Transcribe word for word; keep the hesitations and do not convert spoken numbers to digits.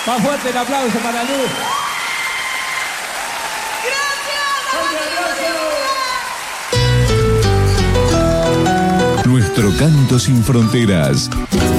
Más fuerte el aplauso para Luz. Nuestro canto sin fronteras.